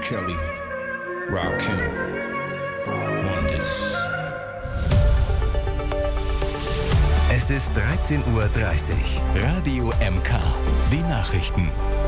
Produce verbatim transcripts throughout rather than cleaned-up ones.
Kelly, Rakim, want this. Es ist dreizehn Uhr dreißig. Radio M K. Die Nachrichten.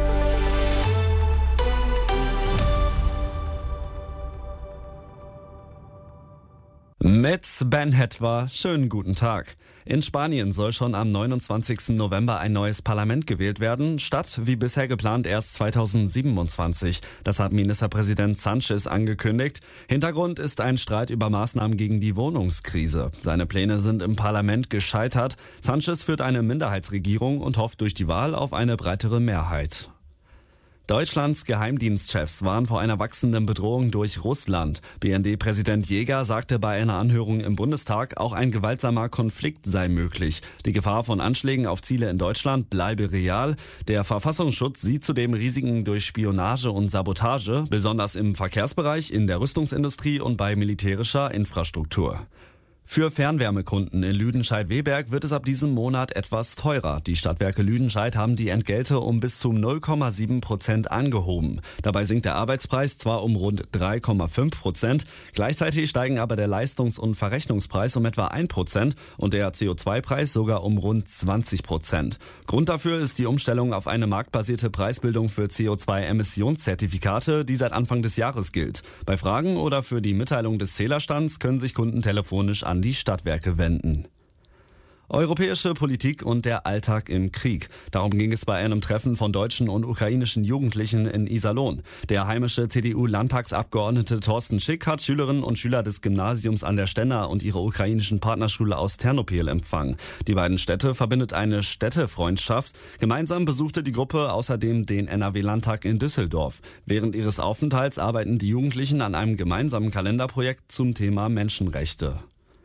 Mit Ben Hetwa, schönen guten Tag. In Spanien soll schon am neunundzwanzigsten November ein neues Parlament gewählt werden, statt wie bisher geplant erst zweitausendsiebenundzwanzig. Das hat Ministerpräsident Sánchez angekündigt. Hintergrund ist ein Streit über Maßnahmen gegen die Wohnungskrise. Seine Pläne sind im Parlament gescheitert. Sánchez führt eine Minderheitsregierung und hofft durch die Wahl auf eine breitere Mehrheit. Deutschlands Geheimdienstchefs waren vor einer wachsenden Bedrohung durch Russland. B N D-Präsident Jäger sagte bei einer Anhörung im Bundestag, auch ein gewaltsamer Konflikt sei möglich. Die Gefahr von Anschlägen auf Ziele in Deutschland bleibe real. Der Verfassungsschutz sieht zudem Risiken durch Spionage und Sabotage, besonders im Verkehrsbereich, in der Rüstungsindustrie und bei militärischer Infrastruktur. Für Fernwärmekunden in Lüdenscheid-Weberg wird es ab diesem Monat etwas teurer. Die Stadtwerke Lüdenscheid haben die Entgelte um bis zu null Komma sieben Prozent angehoben. Dabei sinkt der Arbeitspreis zwar um rund drei Komma fünf Prozent, gleichzeitig steigen aber der Leistungs- und Verrechnungspreis um etwa ein Prozent und der C O zwei Preis sogar um rund zwanzig Prozent. Grund dafür ist die Umstellung auf eine marktbasierte Preisbildung für C O zwei Emissionszertifikate, die seit Anfang des Jahres gilt. Bei Fragen oder für die Mitteilung des Zählerstands können sich Kunden telefonisch an die Stadtwerke wenden. Europäische Politik und der Alltag im Krieg. Darum ging es bei einem Treffen von deutschen und ukrainischen Jugendlichen in Iserlohn. Der heimische C D U-Landtagsabgeordnete Thorsten Schick hat Schülerinnen und Schüler des Gymnasiums an der Stenner und ihre ukrainischen Partnerschule aus Ternopil empfangen. Die beiden Städte verbindet eine Städtefreundschaft. Gemeinsam besuchte die Gruppe außerdem den N R W-Landtag in Düsseldorf. Während ihres Aufenthalts arbeiten die Jugendlichen an einem gemeinsamen Kalenderprojekt zum Thema Menschenrechte.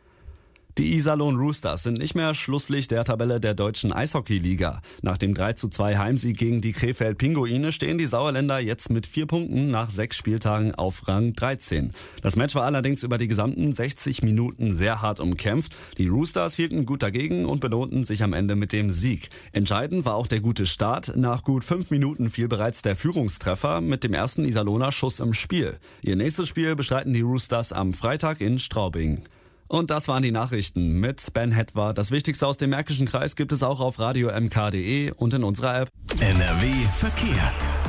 Die Iserlohn Roosters sind nicht mehr Schlusslicht der Tabelle der deutschen Eishockeyliga. Nach dem drei zu zwei Heimsieg gegen die Krefeld Pinguine stehen die Sauerländer jetzt mit vier Punkten nach sechs Spieltagen auf Rang dreizehn. Das Match war allerdings über die gesamten sechzig Minuten sehr hart umkämpft. Die Roosters hielten gut dagegen und belohnten sich am Ende mit dem Sieg. Entscheidend war auch der gute Start. Nach gut fünf Minuten fiel bereits der Führungstreffer mit dem ersten Iserlohner Schuss im Spiel. Ihr nächstes Spiel bestreiten die Roosters am Freitag in Straubing. Und das waren die Nachrichten mit Ben Hetwa. Das Wichtigste aus dem Märkischen Kreis gibt es auch auf radio m k punkt d e und in unserer App. N R W Verkehr.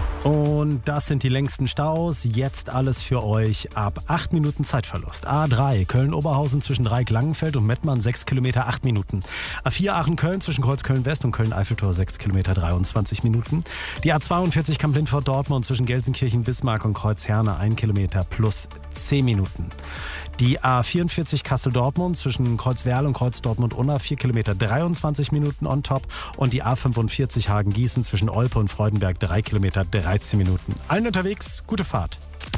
Und das sind die längsten Staus. Jetzt alles für euch ab acht Minuten Zeitverlust. A drei Köln-Oberhausen zwischen Dreieck-Langenfeld und Mettmann sechs Kilometer acht Minuten. A vier Aachen-Köln zwischen Kreuzköln-West und Köln-Eiffeltor sechs Kilometer dreiundzwanzig Minuten. Die A zweiundvierzig Kamp-Lindfort-Dortmund zwischen Gelsenkirchen-Bismarck und Kreuzherne ein Kilometer plus zehn Minuten. Die A vierundvierzig Kassel-Dortmund zwischen Kreuzwerl und Kreuz-Dortmund-Unna vier Kilometer dreiundzwanzig Minuten on top. Und die A fünfundvierzig Hagen-Gießen zwischen Olpe und Freudenberg drei Kilometer dreizehn Minuten. Allen unterwegs, gute Fahrt.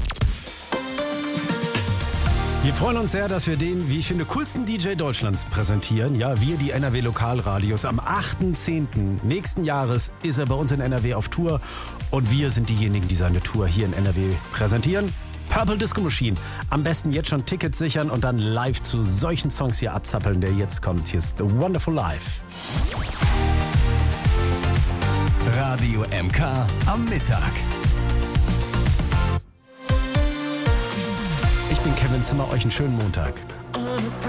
Wir freuen uns sehr, dass wir den, wie ich finde, coolsten D J Deutschlands präsentieren. Ja, wir, die N R W Lokalradios. Am achten zehnten nächsten Jahres ist er bei uns in N R W auf Tour. Und wir sind diejenigen, die seine Tour hier in N R W präsentieren. Purple Disco Machine. Am besten jetzt schon Tickets sichern und dann live zu solchen Songs hier abzappeln, der jetzt kommt. Hier ist The Wonderful Life. Radio M K am Mittag. Ich bin Kevin Zimmer, euch einen schönen Montag.